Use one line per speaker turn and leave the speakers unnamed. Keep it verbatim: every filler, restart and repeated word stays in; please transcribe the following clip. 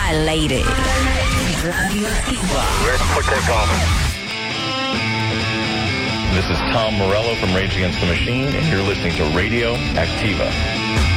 Al aire.
This is Tom Morello from Rage Against the Machine, and you're listening to Radio Activa.